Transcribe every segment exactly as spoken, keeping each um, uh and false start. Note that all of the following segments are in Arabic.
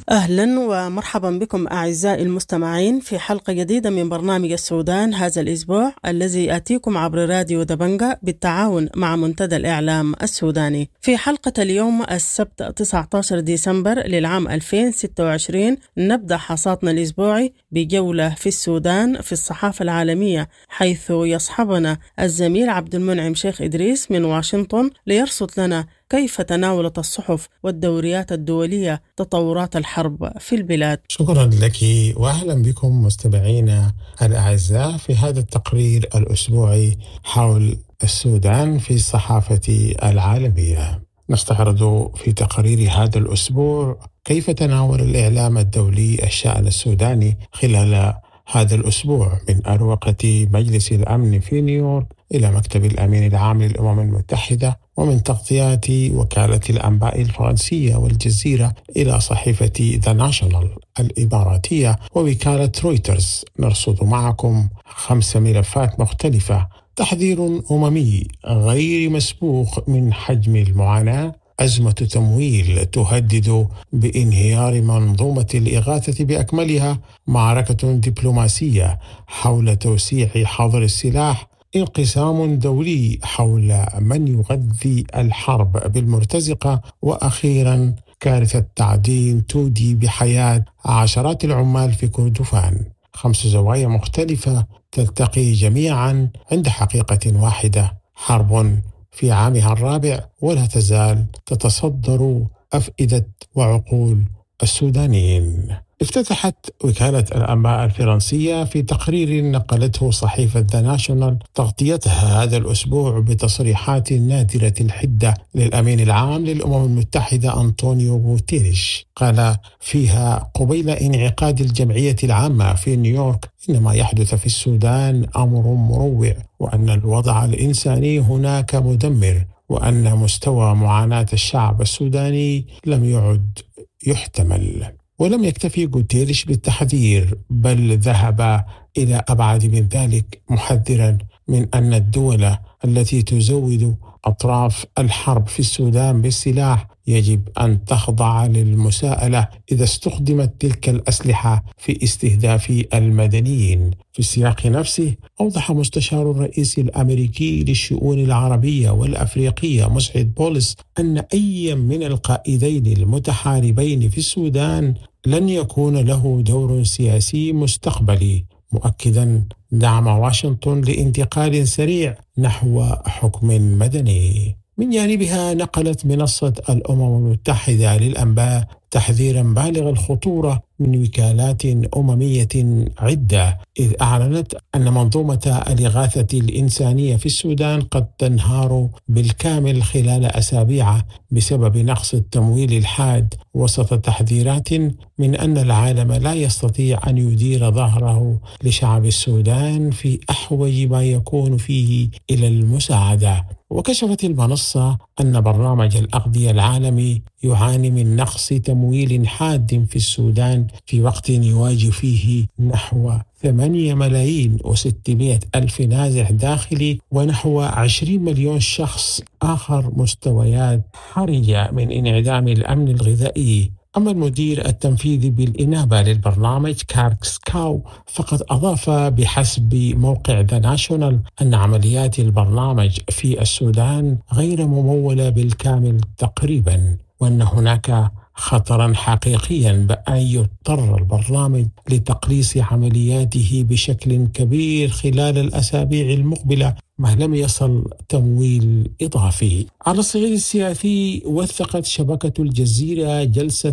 أهلا ومرحبا بكم أعزائي المستمعين في حلقة جديدة من برنامج السودان هذا الأسبوع الذي يأتيكم عبر راديو دبنجة بالتعاون مع منتدى الإعلام السوداني. في حلقة اليوم السبت تسعة عشر ديسمبر للعام ألفين وستة وعشرين نبدأ حصادنا الأسبوعي بجولة في السودان في الصحافة العالمية، حيث يصحبنا الزميل عبد المنعم شيخ إدريس من واشنطن ليرصد لنا كيف تناولت الصحف والدوريات الدولية تطورات الحرب في البلاد. شكرا لك وأهلا بكم مستمعينا الأعزاء في هذا التقرير الأسبوعي حول السودان في الصحافة العالمية. نستعرض في تقرير هذا الأسبوع كيف تناول الإعلام الدولي الشأن السوداني خلال هذا الأسبوع، من أروقة مجلس الأمن في نيويورك إلى مكتب الأمين العام للأمم المتحدة، ومن تغطيات وكالة الأنباء الفرنسية والجزيرة إلى صحيفة ذا ناشونال الإماراتية ووكالة رويترز. نرصد معكم خمس ملفات مختلفة: تحذير أممي غير مسبوق من حجم المعاناة، أزمة تمويل تهدد بانهيار منظومة الإغاثة بأكملها، معركة دبلوماسية حول توسيع حظر السلاح، انقسام دولي حول من يغذي الحرب بالمرتزقة، وأخيرا كارثة تعدين تودي بحياة عشرات العمال في كردفان. خمس زوايا مختلفة تلتقي جميعا عند حقيقة واحدة: حرب في عامها الرابع ولا تزال تتصدر أفئدة وعقول السودانيين. افتتحت وكالة الأنباء الفرنسية في تقرير نقلته صحيفة ذا ناشونال تغطيتها هذا الأسبوع بتصريحات نادرة الحدة للأمين العام للأمم المتحدة أنطونيو غوتيريش. قال فيها قبيل انعقاد الجمعية العامة في نيويورك إن ما يحدث في السودان أمر مروع، وأن الوضع الإنساني هناك مدمر، وأن مستوى معاناة الشعب السوداني لم يعد يحتمل. ولم يكتفي غوتيريش بالتحذير، بل ذهب إلى أبعد من ذلك، محذرا من أن الدول التي تزود أطراف الحرب في السودان بالسلاح يجب أن تخضع للمساءلة إذا استخدمت تلك الأسلحة في استهداف المدنيين. في السياق نفسه أوضح مستشار الرئيس الأمريكي للشؤون العربية والأفريقية مسعد بولس أن أي من القائدين المتحاربين في السودان لن يكون له دور سياسي مستقبلي، مؤكدا دعم واشنطن لانتقال سريع نحو حكم مدني. من جانبها نقلت منصة الأمم المتحدة للأنباء تحذيرا بالغ الخطورة من وكالات أممية عدة، إذ أعلنت أن منظومة الإغاثة الإنسانية في السودان قد تنهار بالكامل خلال أسابيع بسبب نقص التمويل الحاد، وسط تحذيرات من أن العالم لا يستطيع أن يدير ظهره لشعب السودان في أحوج ما يكون فيه إلى المساعدة. وكشفت المنصة أن برنامج الأغذية العالمي يعاني من نقص تمويل حاد في السودان في وقت يواجه فيه نحو ثمانية ملايين وستمائة ألف نازح داخلي ونحو عشرين مليون شخص آخر مستويات حرجة من انعدام الأمن الغذائي. أما المدير التنفيذي بالإنابة للبرنامج كاركس كاو فقد أضاف بحسب موقع ذا ناشونال أن عمليات البرنامج في السودان غير ممولة بالكامل تقريبا، وأن هناك خطرا حقيقيا بأن يضطر البرنامج لتقليص عملياته بشكل كبير خلال الأسابيع المقبلة ما لم يصل تمويل إضافي. على الصعيد السياسي وثقت شبكة الجزيرة جلسة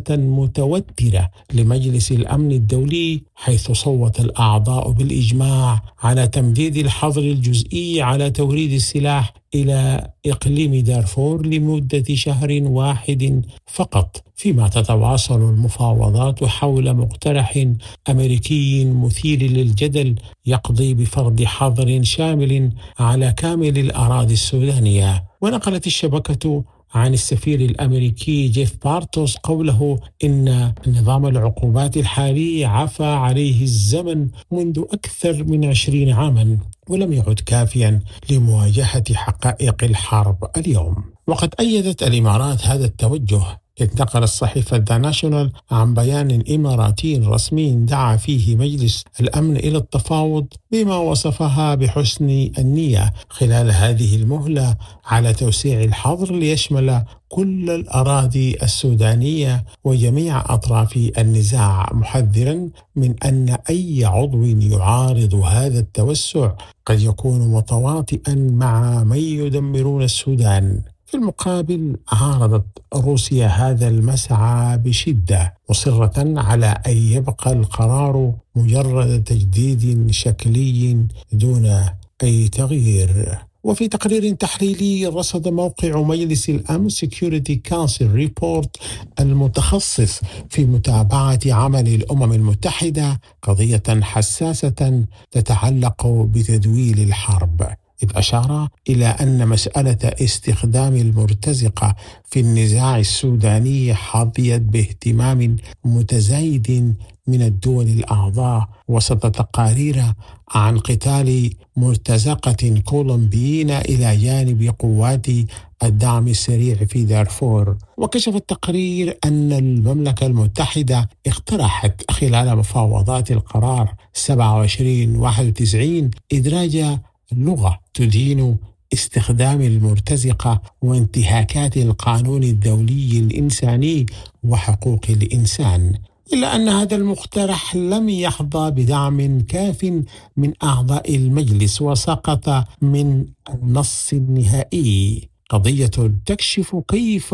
متوترة لمجلس الأمن الدولي، حيث صوت الأعضاء بالإجماع على تمديد الحظر الجزئي على توريد السلاح إلى إقليم دارفور لمدة شهر واحد فقط، فيما تتواصل المفاوضات حول مقترح أمريكي مثير للجدل يقضي بفرض حظر شامل على كامل الأراضي السودانية. ونقلت الشبكة عن السفير الأمريكي جيف بارتوس قوله إن نظام العقوبات الحالي عفى عليه الزمن منذ أكثر من عشرين عاما ولم يعد كافيا لمواجهة حقائق الحرب اليوم. وقد أيدت الإمارات هذا التوجه انتقلت صحيفة ذا ناشونال عن بيان إماراتي رسمي دعا فيه مجلس الأمن إلى التفاوض بما وصفها بحسن النية خلال هذه المهلة على توسيع الحظر ليشمل كل الأراضي السودانية وجميع أطراف النزاع، محذرا من أن أي عضو يعارض هذا التوسع قد يكون متواطئا مع من يدمرون السودان. في المقابل عارضت روسيا هذا المسعى بشدة، مصرة على أن يبقى القرار مجرد تجديد شكلي دون أي تغيير. وفي تقرير تحليلي رصد موقع مجلس الأمن Security Council Report المتخصص في متابعة عمل الأمم المتحدة قضية حساسة تتعلق بتدويل الحرب، إذ أشار إلى أن مسألة استخدام المرتزقة في النزاع السوداني حظيت باهتمام متزايد من الدول الأعضاء وسط تقارير عن قتال مرتزقة كولومبيين إلى جانب قوات الدعم السريع في دارفور. وكشف التقرير أن المملكة المتحدة اقترحت خلال مفاوضات القرار سبعة وعشرين واحد وتسعين إدراج لغة تدين استخدام المرتزقة وانتهاكات القانون الدولي الإنساني وحقوق الإنسان، إلا أن هذا المقترح لم يحظى بدعم كاف من أعضاء المجلس وسقط من النص النهائي. قضية تكشف كيف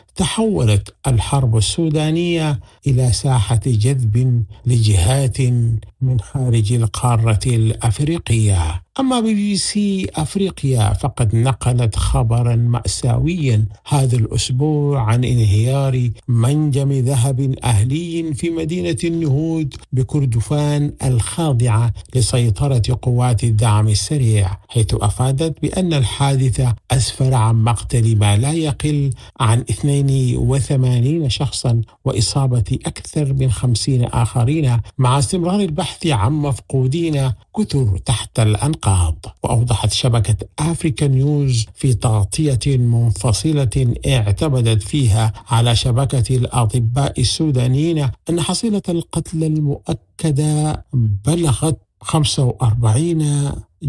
تحولت الحرب السودانية إلى ساحة جذب لجهات من خارج القارة الأفريقية. أما بي بي سي أفريقيا فقد نقلت خبرا مأساويا هذا الأسبوع عن انهيار منجم ذهب أهلي في مدينة النهود بكردفان الخاضعة لسيطرة قوات الدعم السريع، حيث أفادت بأن الحادثة أسفر عن مقتل ما لا يقل عن اثنين وثمانين شخصا وإصابة أكثر من خمسين آخرين، مع استمرار البحث عن مفقودين كثر تحت الأنقاض. وأوضحت شبكة أفريكا نيوز في تغطية منفصلة اعتمدت فيها على شبكة الأطباء السودانيين أن حصيلة القتلى المؤكدة بلغت خمسة وأربعين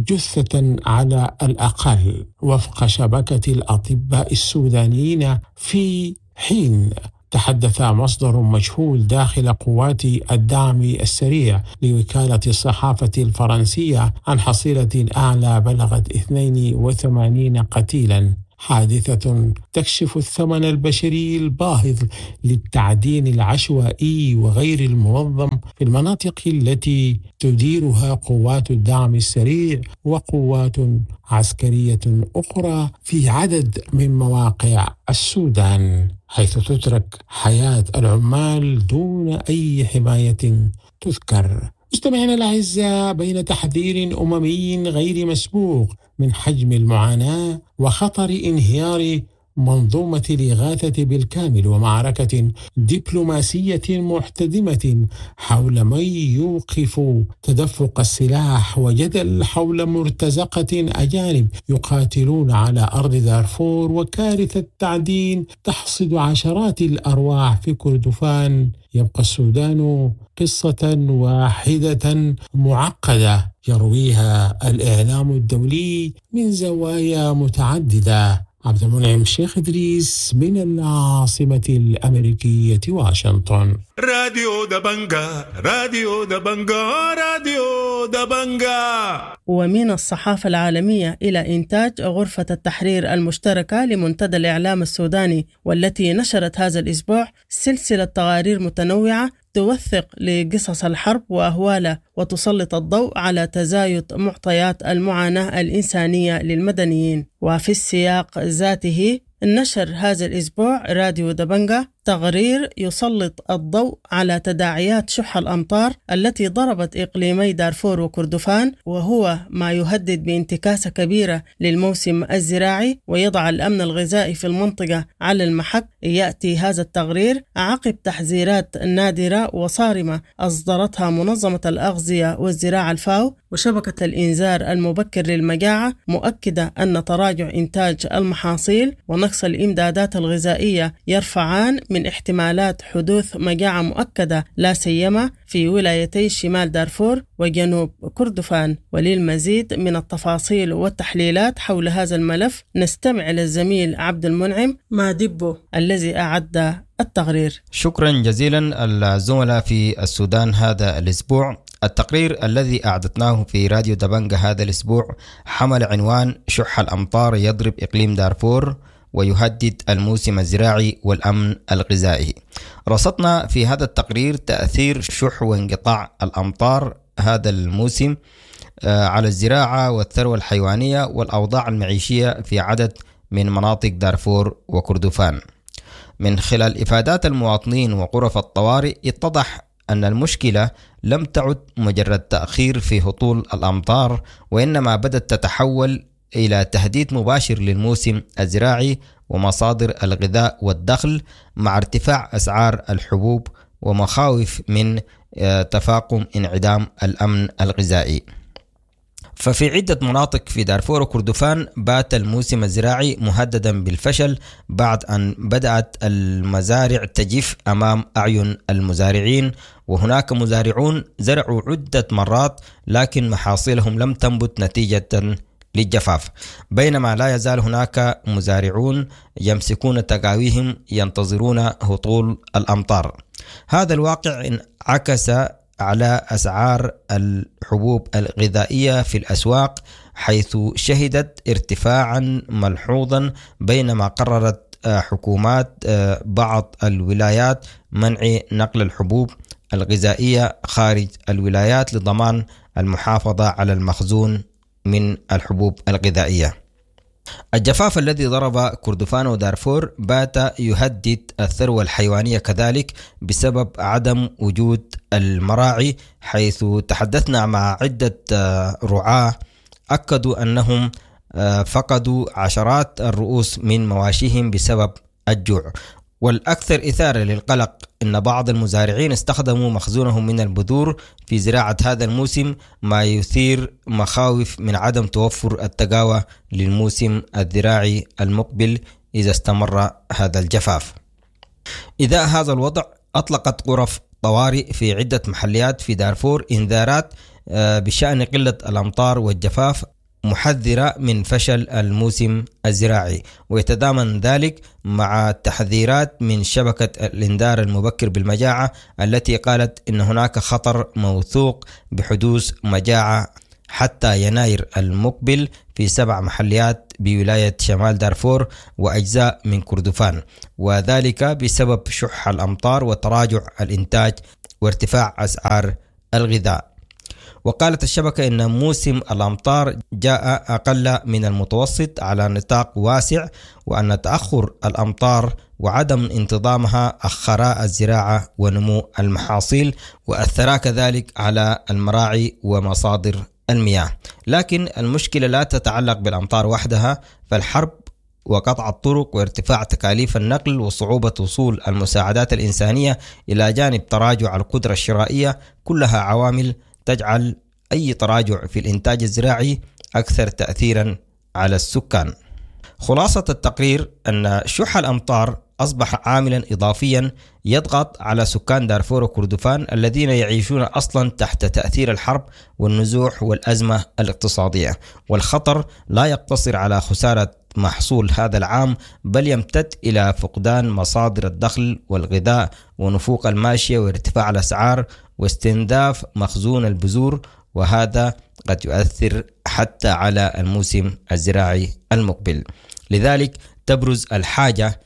جثة على الأقل وفق شبكة الأطباء السودانيين، في حين تحدث مصدر مجهول داخل قوات الدعم السريع لوكالة الصحافة الفرنسية عن حصيلة أعلى بلغت اثنين وثمانين قتيلا. حادثة تكشف الثمن البشري الباهظ للتعدين العشوائي وغير المنظم في المناطق التي تديرها قوات الدعم السريع وقوات عسكرية أخرى في عدد من مواقع السودان، حيث تترك حياة العمال دون أي حماية تذكر. مستمعينا الأعزاء، بين تحذير أممي غير مسبوق من حجم المعاناة وخطر انهيار منظومة الإغاثة بالكامل ومعركة دبلوماسية محتدمة حول من يوقف تدفق السلاح وجدل حول مرتزقة أجانب يقاتلون على أرض دارفور وكارثة التعدين تحصد عشرات الأرواح في كردفان، يبقى السودان قصة واحدة معقدة يرويها الإعلام الدولي من زوايا متعددة. عبد المنعم شيخ إدريس من العاصمة الأمريكية واشنطن. راديو دبنجا راديو دبنجا راديو دبنجا. ومن الصحافة العالمية إلى إنتاج غرفة التحرير المشتركة لمنتدى الإعلام السوداني، والتي نشرت هذا الأسبوع سلسلة تقارير متنوعة توثق لقصص الحرب وأهوالها وتسلط الضوء على تزايد معطيات المعاناة الإنسانية للمدنيين. وفي السياق ذاته نشر هذا الأسبوع راديو دبنجا تقرير يسلط الضوء على تداعيات شح الأمطار التي ضربت إقليمي دارفور وكردفان، وهو ما يهدد بانتكاسة كبيرة للموسم الزراعي ويضع الأمن الغذائي في المنطقة على المحك. يأتي هذا التقرير عقب تحذيرات نادرة وصارمة أصدرتها منظمة الأغذية والزراعة الفاو وشبكة الإنذار المبكر للمجاعة، مؤكدة أن تراجع إنتاج المحاصيل ونقص الإمدادات الغذائية يرفعان من احتمالات حدوث مجاعة مؤكدة لا سيما في ولايتي شمال دارفور وجنوب كردفان. وللمزيد من التفاصيل والتحليلات حول هذا الملف نستمع للزميل عبد المنعم مادبو الذي أعد التقرير. شكرا جزيلا الزملاء في السودان هذا الأسبوع. التقرير الذي أعددناه في راديو دبنجة هذا الأسبوع حمل عنوان شح الأمطار يضرب إقليم دارفور ويهدد الموسم الزراعي والأمن الغذائي. رصدنا في هذا التقرير تأثير شح وانقطاع الأمطار هذا الموسم على الزراعة والثروة الحيوانية والأوضاع المعيشية في عدد من مناطق دارفور وكردفان. من خلال إفادات المواطنين وغرف الطوارئ اتضح أن المشكلة لم تعد مجرد تأخير في هطول الأمطار، وإنما بدأت تتحول إلى تهديد مباشر للموسم الزراعي ومصادر الغذاء والدخل، مع ارتفاع أسعار الحبوب ومخاوف من تفاقم انعدام الأمن الغذائي. ففي عدة مناطق في دارفور وكردفان بات الموسم الزراعي مهددا بالفشل بعد أن بدأت المزارع تجف أمام أعين المزارعين، وهناك مزارعون زرعوا عدة مرات لكن محاصيلهم لم تنبت نتيجة للجفاف، بينما لا يزال هناك مزارعون يمسكون تقاويهم ينتظرون هطول الأمطار. هذا الواقع انعكس على أسعار الحبوب الغذائية في الأسواق، حيث شهدت ارتفاعا ملحوظا، بينما قررت حكومات بعض الولايات منع نقل الحبوب الغذائية خارج الولايات لضمان المحافظة على المخزون من الحبوب الغذائية. الجفاف الذي ضرب كردفان ودارفور بات يهدد الثروة الحيوانية كذلك بسبب عدم وجود المراعي، حيث تحدثنا مع عدة رعاة أكدوا أنهم فقدوا عشرات الرؤوس من مواشيهم بسبب الجوع. والأكثر إثارة للقلق أن بعض المزارعين استخدموا مخزونهم من البذور في زراعة هذا الموسم، ما يثير مخاوف من عدم توفر التقاوى للموسم الزراعي المقبل إذا استمر هذا الجفاف. إذا هذا الوضع أطلقت غرف طوارئ في عدة محليات في دارفور إنذارات بشأن قلة الأمطار والجفاف، محذرة من فشل الموسم الزراعي، ويتضامن ذلك مع تحذيرات من شبكة الإنذار المبكر بالمجاعة التي قالت إن هناك خطر موثوق بحدوث مجاعة حتى يناير المقبل في سبع محليات بولاية شمال دارفور وأجزاء من كردفان، وذلك بسبب شح الأمطار وتراجع الإنتاج وارتفاع أسعار الغذاء. وقالت الشبكة إن موسم الأمطار جاء أقل من المتوسط على نطاق واسع، وأن تأخر الأمطار وعدم انتظامها أخرا الزراعة ونمو المحاصيل، وأثرا كذلك على المراعي ومصادر المياه. لكن المشكلة لا تتعلق بالأمطار وحدها، فالحرب وقطع الطرق وارتفاع تكاليف النقل وصعوبة وصول المساعدات الإنسانية إلى جانب تراجع القدرة الشرائية كلها عوامل تجعل أي تراجع في الإنتاج الزراعي أكثر تأثيرا على السكان. خلاصة التقرير أن شح الأمطار أصبح عاملا إضافيا يضغط على سكان دارفور وكردفان الذين يعيشون أصلا تحت تأثير الحرب والنزوح والأزمة الاقتصادية، والخطر لا يقتصر على خسارة محصول هذا العام، بل يمتد إلى فقدان مصادر الدخل والغذاء ونفوق الماشية وارتفاع الأسعار واستنزاف مخزون البذور، وهذا قد يؤثر حتى على الموسم الزراعي المقبل. لذلك تبرز الحاجة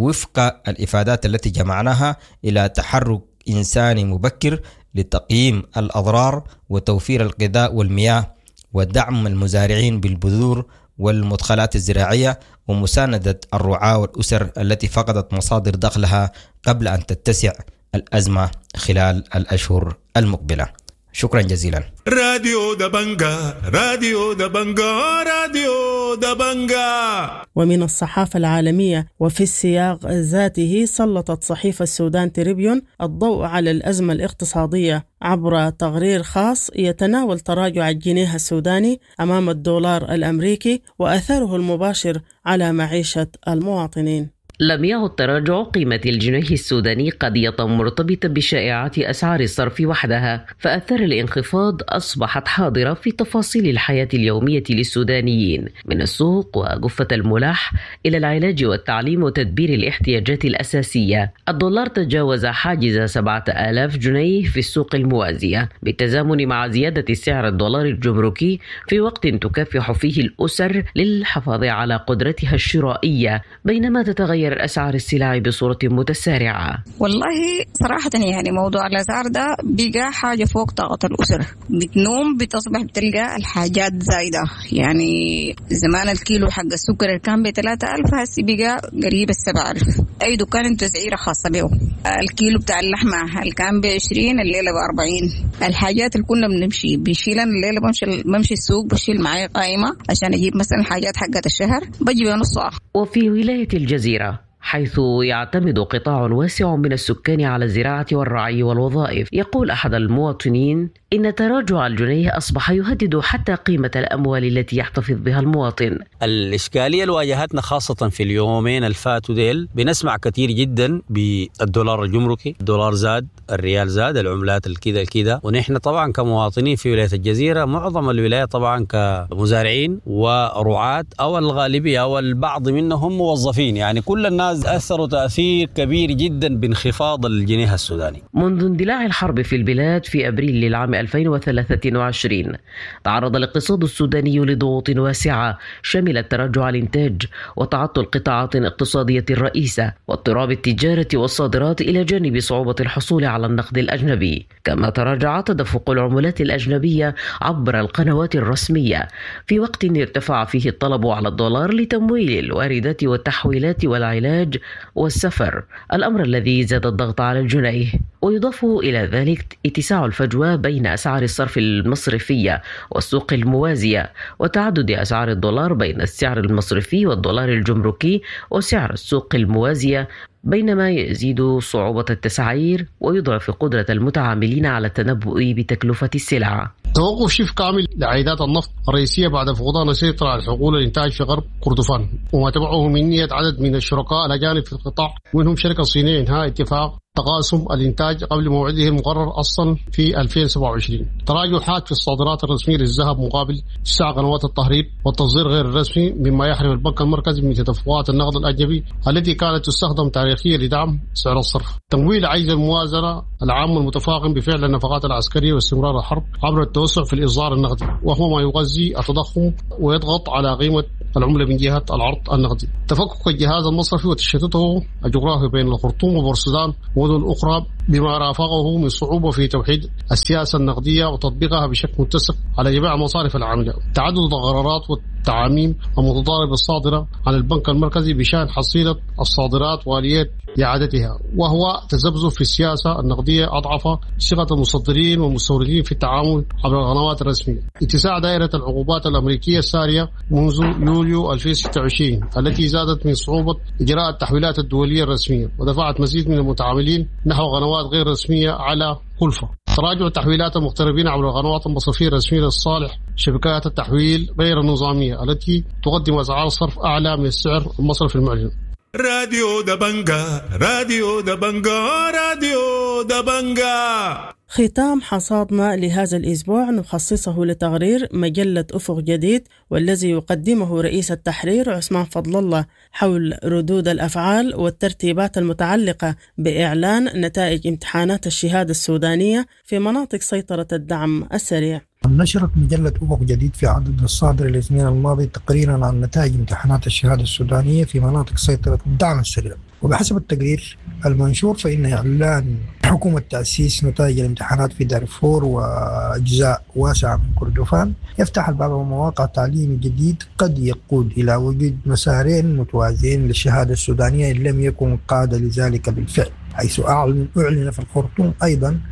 وفق الإفادات التي جمعناها إلى تحرك إنساني مبكر لتقييم الأضرار وتوفير الغذاء والمياه ودعم المزارعين بالبذور والمدخلات الزراعية ومساندة الرعاة والأسر التي فقدت مصادر دخلها قبل أن تتسع الأزمة خلال الأشهر المقبلة. شكرا جزيلا. راديو دبنجا راديو دبنجا راديو دبنجا. ومن الصحافة العالمية وفي السياق ذاته سلطت صحيفة السودان تريبيون الضوء على الأزمة الاقتصادية عبر تقرير خاص يتناول تراجع الجنيه السوداني أمام الدولار الأمريكي وأثره المباشر على معيشة المواطنين. لم يعد تراجع قيمة الجنيه السوداني قضية مرتبطة بشائعات أسعار الصرف وحدها، فأثر الانخفاض أصبحت حاضرة في تفاصيل الحياة اليومية للسودانيين، من السوق وجفة الملاح إلى العلاج والتعليم وتدبير الاحتياجات الأساسية. الدولار تجاوز حاجز سبعة آلاف جنيه في السوق الموازية، بالتزامن مع زيادة سعر الدولار الجمركي في وقت تكافح فيه الأسر للحفاظ على قدرتها الشرائية، بينما تتغير أسعار السلع بصورة متسارعة. والله صراحة يعني موضوع الأسعار ده بقى حاجة فوق طاقة الأسر. بتنوم بتصبح بتلقى الحاجات زايدة، يعني زمان الكيلو حق السكر كان بثلاثة ألف، هسي بقى قريب السبعة ألف. أي دكان انتو تسعيرة خاصة به. الكيلو بتاع اللحمة اللي كان بعشرين الليلة بأربعين. الحاجات اللي كنا بنمشي بنشيلها الليلة، بمشي بمشي السوق بشيل معي قائمة عشان أجيب مثلا حاجات حقت الشهر بجيب نصها. وفي ولاية الجزيرة حيث يعتمد قطاع واسع من السكان على الزراعة والرعي والوظائف، يقول أحد المواطنين إن تراجع الجنيه أصبح يهدد حتى قيمة الأموال التي يحتفظ بها المواطن. الإشكالية اللي واجهتنا خاصة في اليومين الفاتوا ديل، بنسمع كثير جدا بالدولار الجمركي، الدولار زاد، الريال زاد، العملات الكذا الكذا. ونحن طبعا كمواطنين في ولاية الجزيرة، معظم الولاية طبعا كمزارعين ورعاة أو الغالبية أو البعض منهم موظفين، يعني كل الناس أثروا تأثير كبير جدا بانخفاض الجنيه السوداني. منذ اندلاع الحرب في البلاد في أبريل للعام ألفين وثلاثة وعشرين تعرض الاقتصاد السوداني لضغوط واسعة شملت تراجع الإنتاج وتعطل قطاعات اقتصادية رئيسة واضطراب التجارة والصادرات، إلى جانب صعوبة الحصول على النقد الأجنبي. كما تراجع تدفق العملات الأجنبية عبر القنوات الرسمية في وقت ارتفع فيه الطلب على الدولار لتمويل الواردات والتحويلات والعلاج والسفر، الأمر الذي زاد الضغط على الجنيه. ويضاف إلى ذلك اتساع الفجوة بين أسعار الصرف المصرفية والسوق الموازية، وتعدد أسعار الدولار بين السعر المصرفي والدولار الجمركي وسعر السوق الموازية، بينما يزيد صعوبة التسعير ويضعف قدرة المتعاملين على التنبؤ بتكلفة السلع. توقف شبه كامل لعائدات النفط الرئيسية بعد فقدان السيطرة على حقول الإنتاج في غرب كردفان، وما تبعه من نية عدد من الشركاء الأجانب في القطاع، منهم شركة صينية إنهاء اتفاق تقاسم الإنتاج قبل موعده المقرر أصلا في ألفين وسبعة وعشرين. تراجع حاد في الصادرات الرسمية للذهب مقابل تسع قنوات التهريب والتصدير غير الرسمي، مما يحرم البنك المركزي من تدفقات النقد الأجنبي التي كانت تستخدم تاريخيا لدعم سعر الصرف. تمويل عجز الموازنة العام المتفاقم بفعل النفقات العسكرية واستمرار الحرب عبر التوسع في الإصدار النقدي، وهو ما يغذي التضخم ويضغط على قيمة العملة من جهة العرض النقدي. تفكك الجهاز المصرفي وتشتته الجغرافي بين الخرطوم وبورسودان ومدن أخرى بما رافقه من صعوبة في توحيد السياسة النقدية وتطبيقها بشكل متسق على جميع المصارف العاملة. تعدد القرارات والتعاميم المتضاربة الصادرة عن البنك المركزي بشأن حصيلة الصادرات وآليات إعادتها، وهو تذبذب في السياسة النقدية أضعف ثقة المصدرين والمستوردين في التعامل عبر القنوات الرسمية. اتساع دائرة العقوبات الأمريكية السارية منذ يوليو ألفين وستة وعشرين التي زادت من صعوبة إجراء التحويلات الدولية الرسمية ودفعت مزيد من المتعاملين نحو قنوات غير رسمية على كلفة. تراجع تحويلات المغتربين عبر القنوات المصرفية الرسمية لصالح شبكات التحويل غير النظامية التي تقدم أسعار صرف أعلى من السعر المصرفي المعلن. راديو دبنجا راديو دبنجا راديو دبنجا. ختام حصادنا لهذا الأسبوع نخصصه لتقرير مجلة أفق جديد، والذي يقدمه رئيس التحرير عثمان فضل الله حول ردود الأفعال والترتيبات المتعلقة بإعلان نتائج امتحانات الشهادة السودانية في مناطق سيطرة الدعم السريع. نشرت مجلة أفق جديد في عدد الصادر الاثنين الماضي تقريرا عن نتائج امتحانات الشهادة السودانية في مناطق سيطرة الدعم السريع، وبحسب التقرير المنشور فإن إعلان حكومة تأسيس نتائج الامتحانات في دارفور وأجزاء واسعة من كردفان يفتح الباب ومواقع تعليمي جديد قد يقود إلى وجود مسارين متوازيين للشهادة السودانية إن لم يكن قاد لذلك بالفعل، حيث أعلن, أعلن في الخرطوم أيضا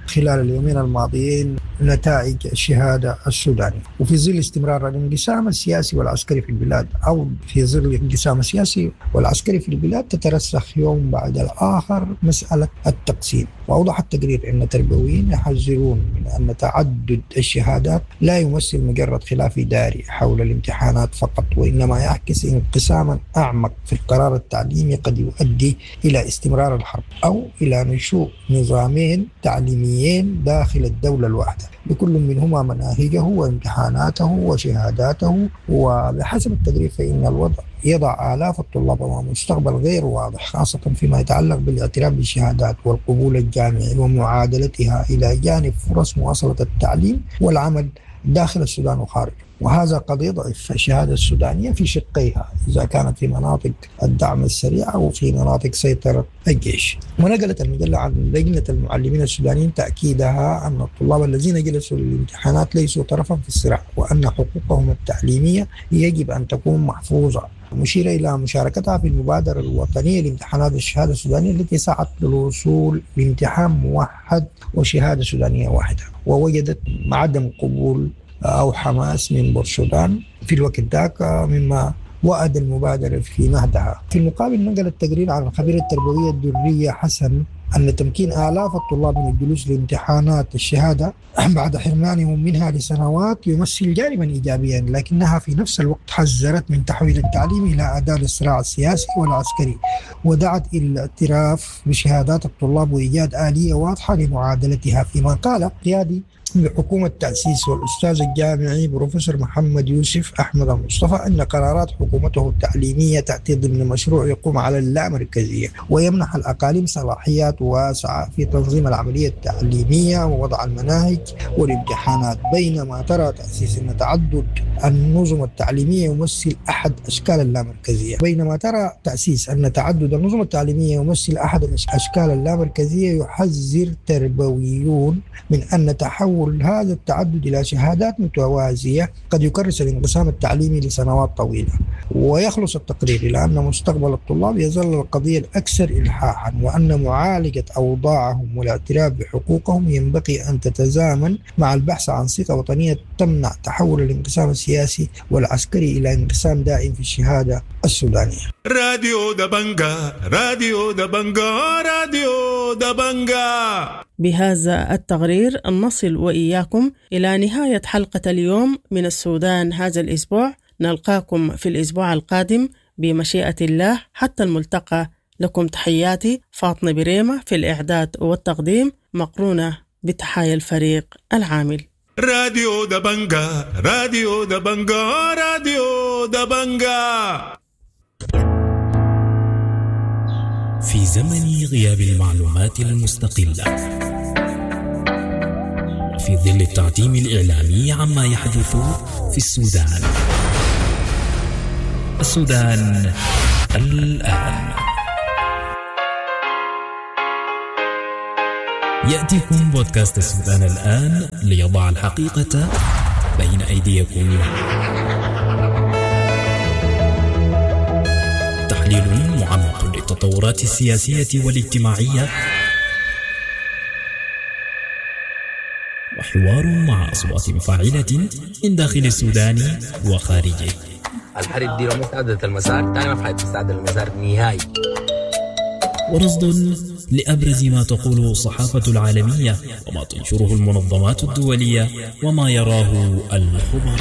خلال اليومين الماضيين نتائج الشهادة السودانية. وفي ظل استمرار الانقسام السياسي والعسكري في البلاد، أو في ظل الانقسام السياسي والعسكري في البلاد، تترسخ يوم بعد الآخر مسألة التقسيم. وأوضح التقرير أن التربويين يحذرون من أن تعدد الشهادات لا يمثل مجرد خلاف إداري حول الامتحانات فقط، وإنما يعكس انقساما أعمق في القرار التعليمي قد يؤدي إلى استمرار الحرب أو إلى نشوء نظامين تعليميين داخل الدولة الواحدة، لكل منهما مناهجه وامتحاناته وشهاداته. وبحسب التقرير فإن الوضع يضع آلاف الطلاب أمام مستقبل غير واضح، خاصة فيما يتعلق بالاعتراف بالشهادات والقبول الجامعي ومعادلتها إلى جانب فرص مواصلة التعليم والعمل داخل السودان وخارجه. وهذا قد يضعف الشهادة السودانية في شقيها، إذا كانت في مناطق الدعم السريع أو في مناطق سيطرة الجيش. ونقلت المجلة عن لجنة المعلمين السودانيين تأكيدها أن الطلاب الذين جلسوا للامتحانات ليسوا طرفا في الصراع، وأن حقوقهم التعليمية يجب أن تكون محفوظة، مشيرة إلى مشاركتها في المبادرة الوطنية لامتحانات الشهادة السودانية التي سعت للوصول لامتحان موحد وشهادة سودانية واحدة. ووجدت عدم قبول أو حماس من بورسودان في الوقت ذاك مما وأد المبادرة في مهدها. في المقابل نقل التقرير عن الخبير التربوية الدرية حسن أن تمكين آلاف الطلاب من الجلوس لامتحانات الشهادة بعد حرمانهم منها لسنوات يمثل جانبا إيجابيا، لكنها في نفس الوقت حذرت من تحويل التعليم إلى أداة للصراع السياسي والعسكري، ودعت إلى الاعتراف بشهادات الطلاب وإيجاد آلية واضحة لمعادلتها. فيما قال قيادي بحكومة التأسيس والأستاذ الجامعي بروفيسور محمد يوسف أحمد المصطفى أن قرارات حكومته التعليمية تأتي ضمن مشروع يقوم على اللامركزية ويمنح الأقاليم صلاحيات واسعة في تنظيم العملية التعليمية ووضع المناهج والامتحانات، بينما ترى تأسيس أن تعدد النظم التعليمية يمثل أحد أشكال اللامركزية بينما ترى تأسيس أن تعدد النظم التعليمية يمثل أحد أشكال اللامركزية. يحذر تربويون من أن تحول هذا التعدد إلى شهادات متوازية قد يكرس الانقسام التعليمي لسنوات طويلة. ويخلص التقرير إلى أن مستقبل الطلاب يظل القضية الأكثر إلحاحا، وأن معالجة أوضاعهم والاعتراف بحقوقهم ينبغي أن تتزامن مع البحث عن ثقة وطنية تمنع تحول الانقسام السياسي والعسكري إلى انقسام دائم في الشهادة السودانية. راديو دبنجا راديو دبنجا راديو دبنجا. بهذا التقرير نصل وإياكم إلى نهاية حلقة اليوم من السودان هذا الأسبوع. نلقاكم في الأسبوع القادم بمشيئة الله. حتى الملتقى، لكم تحياتي فاطمة بريمة في الإعداد والتقديم، مقرونة بتحايا الفريق العامل. راديو دبنجا راديو دبنجا راديو دبنجا. في زمن غياب المعلومات المستقلة وفي ظل التعتيم الإعلامي عما يحدث في السودان، السودان الآن يأتيكم بودكاست السودان الآن ليضع الحقيقة بين أيديكم. تحليل معمق للتطورات السياسية والاجتماعية، وحوار مع أصوات فاعلة من داخل السودان وخارجه. الحرب دي لو مستعدة المسار تاني ما في حد مستعد المسار نهائي. ورصد لأبرز ما تقوله الصحافة العالمية وما تنشره المنظمات الدولية وما يراه الخبراء.